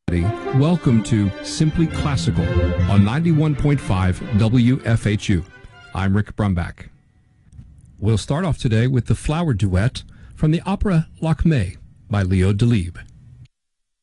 Welcome to Simply Classical on 91.5 WFHU. I'm Rick Brumbach. We'll start off today with the flower duet from the opera Lakmé by Leo Delibes.